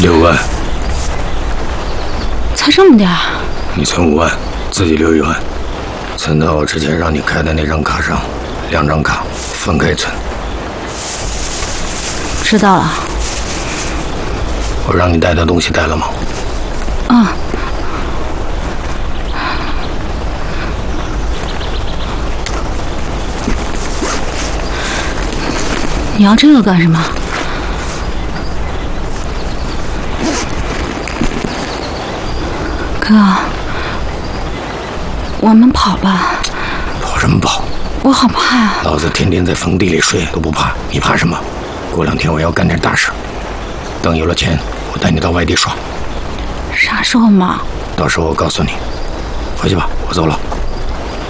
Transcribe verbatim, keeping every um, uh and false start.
六万。 才这么点儿？ 你存五万，自己留一万，存到我之前让你开的那张卡上，两张卡分开存。 知道了。 我让你带的东西带了吗？ 嗯。你要这个干什么？哥，我们跑吧。 跑什么跑？ 我好怕啊！ 老子天天在坟地里睡都不怕，你怕什么？过两天我要干点大事，等有了钱，我带你到外地耍。 啥时候嘛？ 到时候我告诉你。回去吧，我走了。